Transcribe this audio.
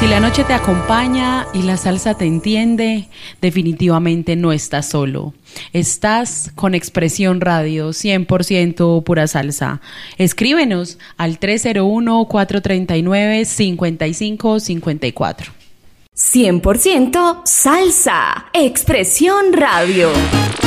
Si la noche te acompaña y la salsa te entiende, definitivamente no estás solo. Estás con Expresión Radio, 100% pura salsa. Escríbenos al 301-439-5554. 100% salsa. Expresión Radio.